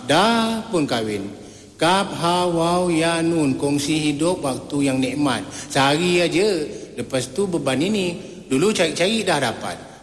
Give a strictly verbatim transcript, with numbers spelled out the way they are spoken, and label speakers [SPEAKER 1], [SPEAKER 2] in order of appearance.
[SPEAKER 1] dah pun kahwin. Kap hawau ya nun, kongsi hidup waktu yang nikmat. Sehari aja, lepas tu beban ini. Dulu cari-cari dah dapat.